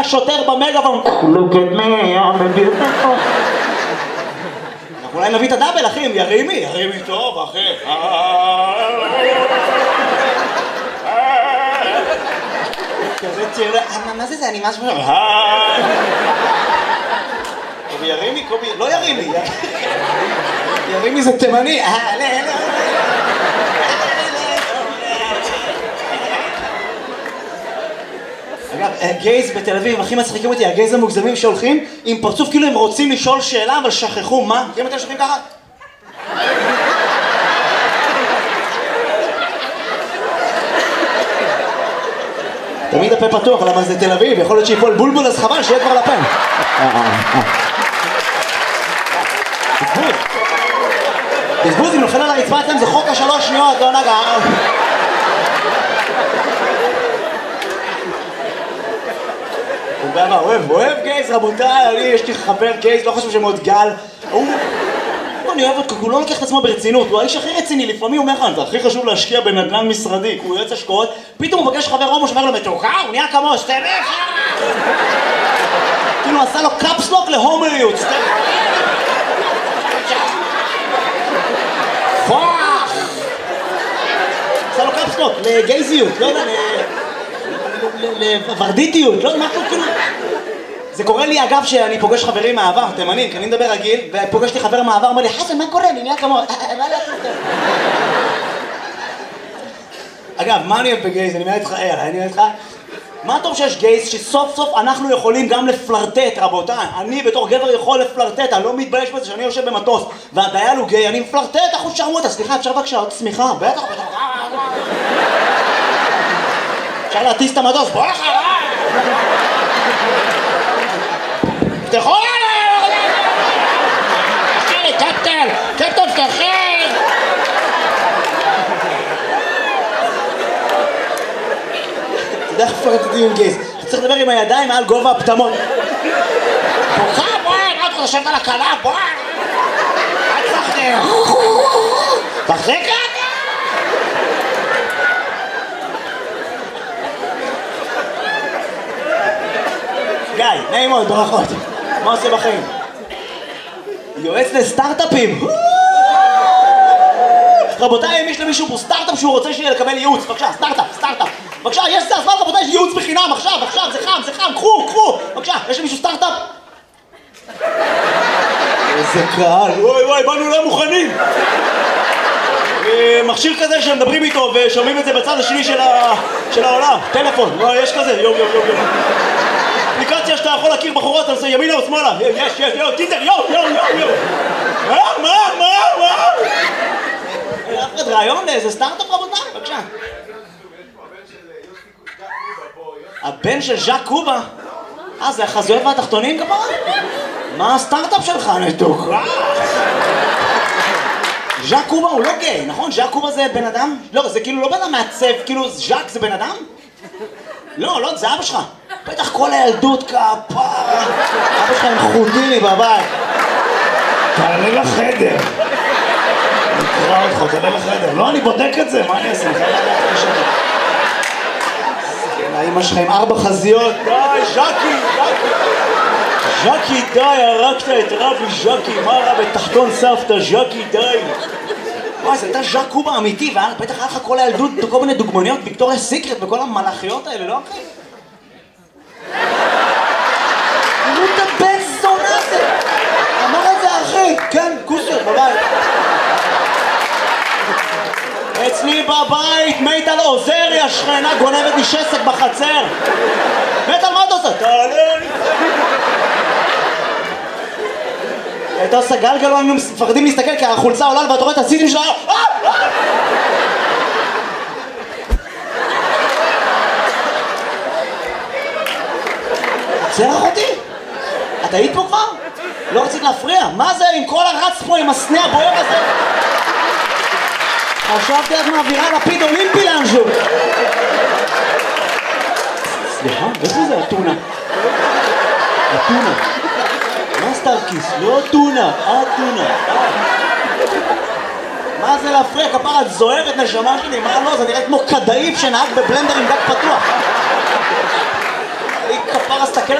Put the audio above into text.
שוטר במגאפון. Look at me, I'm a beautiful. אנחנו אולי נביא את הדאבל, אחי, ירימי טוב, אחי. כזה צעיר, מה זה? אני משהו... קובי ירימי? קובי... לא ירימי. ירימי זה תימני. אגב, גייז בתל אביב, הכי מצחיקים אותי, הגייז המוגזמים שהולכים עם פרצוף כאילו הם רוצים לשאול שאלה, אבל שכחו, מה? מכירים אתם שולחים ככה? תמיד הפה פתוח, למה זה תל אביב, יכול להיות שיפול בולבול, אז חבל שיהיה כבר לפה. בזבוז, אם נופל על הרצפה אצלם, זה חוק ה3 שניות, לא נגע. אוהב גייז, רבותיי, יש לי חבר גייז, לא חושב שמאוד גל. אני אוהב אותו, הוא לא לוקח את עצמו ברצינות, הוא האיש הכי רציני, לפעמים הוא אומר לך, זה הכי חשוב להשקיע בנדל"ן משרדי, הוא יועץ השקעות, פתאום הוא פגש חבר הומו שאומר לו, מתוקה, הוא נהיה כמו סטמך! כאילו עשה לו קאפסלוק להומריות, פוח! עשה לו קאפסלוק לגייזיות, לא יודע, לוורדיטיות, לא, משהו כאילו... זה קורה לי אגב שאני פוגש חברים מהעבר, תימנים, כי אני מדבר רגיל, ופוגשתי חבר מהעבר, אומר לי, חסן, מה קורה? אני נהיה כמו... מה לעשות? אגב, מה אני אוהב בגייז? אני אומר איתך, מה טוב שיש גייז שסוף סוף אנחנו יכולים גם לפלרטט, רבותיי. אני בתור גבר יכול לפלרטט, אני לא מתבייש בזה שאני יושב במטוס, והדייל הוא גיי, אני מפלרטט, אחוז שרמוטה, סליחה, אפשר בבקשה עוד צמיחה, בטח, אפשר להטיס את המטוס, בוא אחריי! תפתחו עליי! קפטן, תפתחי! אתה יודע איך פרטטים עם גייז, אתה צריך לדבר עם הידיים מעל גובה הפטמון. בואי, מה אתה חושבת על הקלה? בואי! אל תחזיק את! גיא, נעים מאוד, ברכות. מה עושה בחיים? יועץ לסטארט-אפים. רבותיי, אם יש למישהו פה סטארט-אפ שהוא רוצה לקבל ייעוץ, בבקשה, סטארט-אפ. בבקשה, יש סטארט-אפ, רבותיי, יש ייעוץ בחינם, עכשיו, זה חם, קחו. בבקשה, יש למישהו סטארט-אפ? איזה קהל, וואי, באנו לא מוכנים. מכשיר כזה שמדברים איתו ושומעים את זה בצד השני של העולם. טלפון, יש כזה, יום. אפליקציה שאתה יכול להכיר בחורות, אתה עושה ימינה או שמאלה. יש, טינדר, יום. מה? אף אחד רעיון לאיזה סטארט-אפ רבותיי, בבקשה. הבן של ז'אק קובה? זה החזויות והתחתונים כפרה? מה הסטארט-אפ שלך נתוק? ז'אק קובה הוא לא גיי, נכון? ז'אק קובה זה בן אדם? לא, זה כאילו לא בן אדם מעצב, כאילו ז'אק זה בן אדם? לא, זה אבא שלך. בטח כל הילדות כפרה. אבא שלך עם חוטיני בבית. תעלה לחדר. נקרא אותך, תעלה לחדר. לא, אני בודק את זה, מה אני אעשה? האמא שלך עם 4 חזיות. די, ז'קי, די, הרגת את רבי ז'קי. מה רע בתחתון סבתא, ז'קי, די. וואי, זה הייתה ז'אק קובה אמיתי, ובטח היה לך כל הילדות, כל מיני דוגמניות, ויקטוריה סיקרט וכל המלאכיות האלה, לא אחי? תראו את הבן זונה הזה! אמר את זה אחי! כן, כוסיות בבית. אצלי בבית, מיטל עוזרי, השכנה גונבת לי שסק בחצר. מיטל, מה אתה עושה? תעלה לי! הייתה עושה גלגל, היינו מפחדים להסתכל כי החולצה עולה ואתה רואה את הסיטים שלה. צרח אותי? את היית פה כבר? לא רצית להפריע? מה זה עם כל הרץ פה עם הסנה הבוער הזה? חשבתי את מעבירה לפיד אולימפי לאנשהו. סליחה, איפה זה הטונה? הטונה. מה סטארקיס? לא טונה, טונה. מה זה להפריע? כפרה, את זוהרת נשמה שלי, מה לא? זה נראה כמו כדאיף שנהג בבלנדר עם גג פתוח. כפרה, סתכל